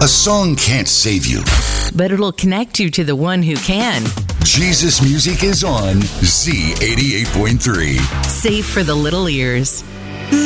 A song can't save you, but it'll connect you to the one who can. Jesus music is on Z88.3. Safe for the little ears.